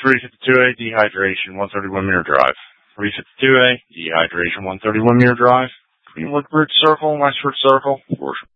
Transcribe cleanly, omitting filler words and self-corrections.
352A, dehydration, 131 meter drive. 352A, dehydration, 131 meter drive. Greenwood Bridge Circle, Westford Circle, Worship.